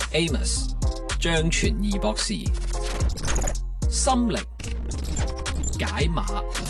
Amos 張傳義博士心靈解碼。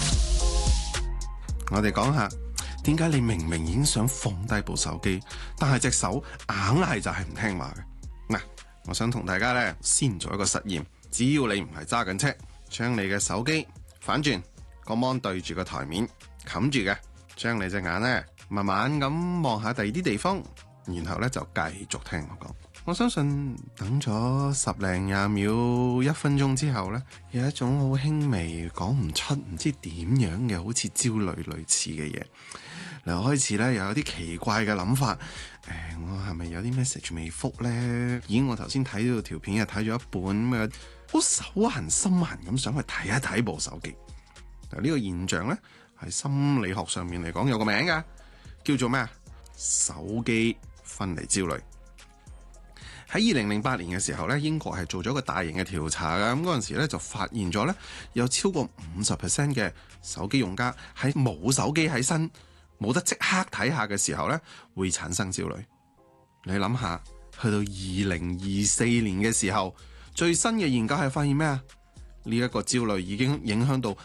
我哋講下點解你明明已經想放低部手機，但係隻手硬係就係唔聽話嘅。嗱，我想同大家咧先做一個實驗，只要你唔係揸緊車，將你嘅手機反轉，個 mon 對住個台面冚住嘅，將你隻眼咧慢慢咁望下第二啲地方，然後咧就繼續聽我講。我相信等咗10零20秒1分鐘之後呢，有一種好輕微講唔出唔知點樣嘅好似焦慮類似嘅嘢，嗱，開始呢又有啲奇怪嘅諗法，我係咪有啲 message 未覆呢？咦，我頭先睇到條片又睇咗一半咁啊，好手痕心痕咁想去睇一睇部手機。嗱，呢個現象呢，喺心理學上面嚟講有個名㗎，叫做咩啊？手機分離焦慮。喺2008年嘅時候咧，英國係做咗個大型嘅調查嘅，咁嗰陣時咧就發現咗咧，有超過50% 嘅手機用家喺冇手機喺身，冇得即刻睇下嘅時候咧，會產生焦慮。你諗下，去到2024年嘅時候，最新嘅研究係發現咩啊？呢一個焦慮已經影響到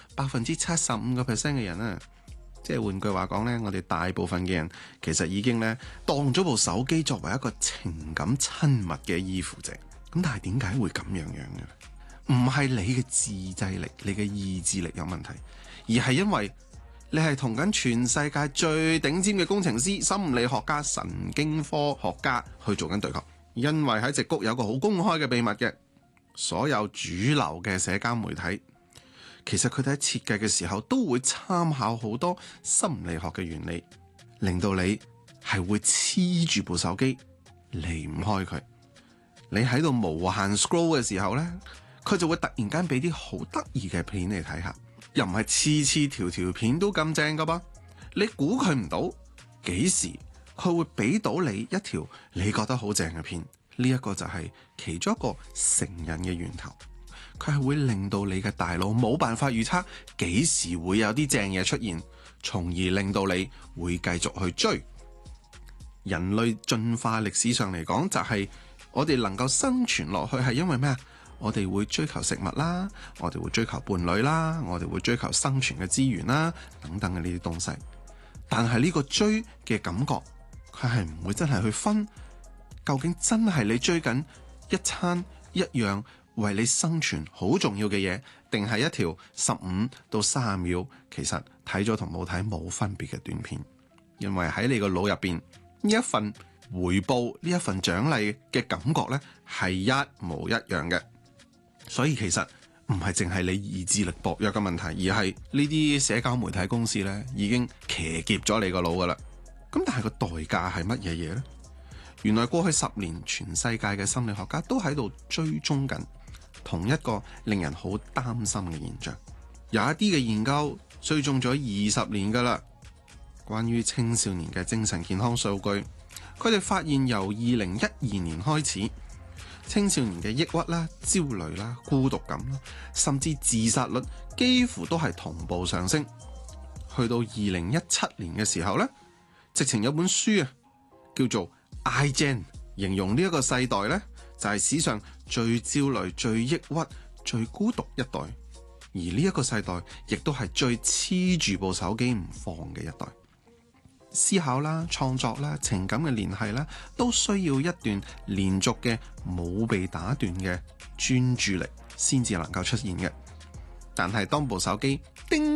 75% 嘅人啦。即係換句話講呢，我哋大部分嘅人其實已經呢當咗部手機作為一個情感親密嘅依附者。咁但係點解會咁樣嘅？唔係你嘅自制力、你嘅意志力有問題，而係因為你係同緊全世界最頂尖嘅工程師、心理學家、神經科學家去做緊對抗。因為喺矽谷有個好公開嘅秘密嘅，所有主流嘅社交媒體，其實佢哋喺設計嘅時候都會參考好多心理學嘅原理，令到你係會黐住部手機離唔開佢。你喺度無限 scroll 嘅時候呢，佢就會突然間俾啲好得意嘅片你睇下，又唔係次條片都咁正噶噃。你估佢唔到幾時佢會俾到你一條你覺得好正嘅片。呢一個就係其中一個成癮嘅源頭。佢係會令到你嘅大腦冇辦法預測幾時會有啲正嘢出現，從而令到你會繼續去追。人類進化歷史上嚟講，就係我哋能夠生存落去係因為咩啊？我哋會追求食物啦，我哋會追求伴侶啦，我哋會追求生存嘅資源啦，等等嘅呢啲東西。但係呢個追嘅感覺，佢係唔會真係去分究竟真係你追緊一餐一樣為你生存好重要嘅嘢，定係一條15到30秒其實睇咗同冇睇冇分別嘅短片。因為喺你個腦入邊，呢一份回報，呢一份獎勵嘅感覺呢係一模一樣嘅。所以其實唔係淨係你意志力薄弱嘅問題，而係呢啲社交媒體公司呢已經騎劫咗你個腦噶啦。咁但係個代價係乜嘢嘢呢？原來過去10年，全世界嘅心理學家都喺度追蹤緊同一個令人好擔心嘅現象。有一啲嘅研究追蹤咗20年噶啦，關於青少年嘅精神健康數據，佢哋發現由2012年開始，青少年嘅抑鬱啦、焦慮啦、孤獨感啦，甚至自殺率幾乎都係同步上升。去到2017年嘅時候呢，直情有本書啊，叫做 iGen， 形容呢一個世代呢，就係史上最焦慮、最抑鬱、最孤獨一代，而呢一個世代亦都係最黐住部手機唔放嘅一代。思考啦、創作啦、情感嘅聯繫啦，都需要一段連續嘅冇被打斷嘅專注力先至能夠出現嘅。但係當部手機叮